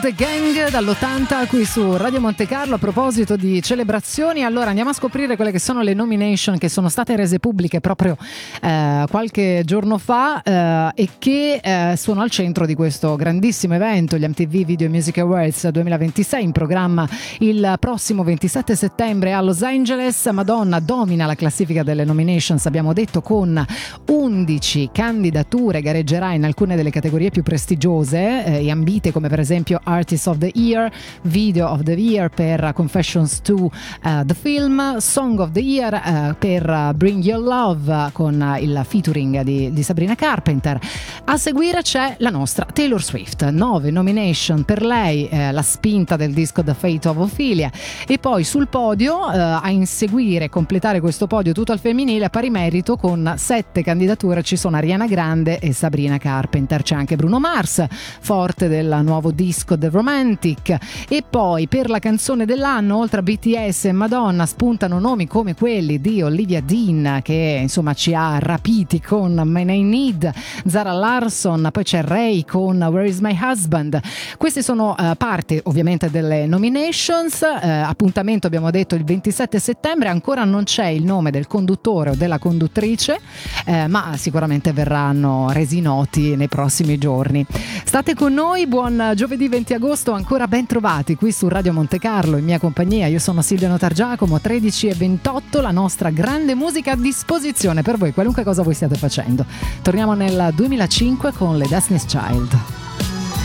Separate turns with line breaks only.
The Gang dall'80 qui su Radio Monte Carlo. A proposito di celebrazioni, allora andiamo a scoprire quelle che sono le nomination che sono state rese pubbliche proprio qualche giorno fa e che sono al centro di questo grandissimo evento, gli MTV Video Music Awards 2026, in programma il prossimo 27 settembre a Los Angeles. Madonna domina la classifica delle nominations, abbiamo detto, con 11 candidature, gareggerà in alcune delle categorie più prestigiose e ambite, come per esempio Artist of the Year, Video of the Year per Confessions to the Film, Song of the Year per Bring Your Love con il featuring di Sabrina Carpenter. A seguire c'è la nostra Taylor Swift, 9 nomination per lei, la spinta del disco The Fate of Ophelia, e poi sul podio a inseguire, completare questo podio tutto al femminile a pari merito con 7 candidature ci sono Ariana Grande e Sabrina Carpenter. C'è anche Bruno Mars, forte del nuovo disco The Romantic, e poi per la canzone dell'anno, oltre a BTS e Madonna, spuntano nomi come quelli di Olivia Dean, che insomma ci ha rapiti con Man I Need, Zara Larsson, poi c'è Ray con Where Is My Husband. Queste sono parte ovviamente delle nominations. Appuntamento abbiamo detto il 27 settembre, ancora non c'è il nome del conduttore o della conduttrice, ma sicuramente verranno resi noti nei prossimi giorni. State con noi, buon giovedì 20 agosto, ancora ben trovati qui su Radio Monte Carlo in mia compagnia. Io sono Silvia Notargiacomo, 13:28, la nostra grande musica a disposizione per voi, qualunque cosa voi stiate facendo. Torniamo nel 2005 con le Destiny's Child.